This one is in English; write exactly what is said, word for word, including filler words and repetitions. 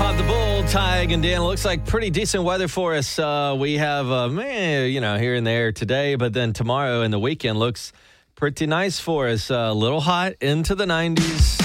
Pop the Bull, Tig and Dan. Looks like pretty decent weather for us. Uh, we have, uh, man, you know, here and there today, but then tomorrow and the weekend looks pretty nice for us. Uh, a little hot into the nineties.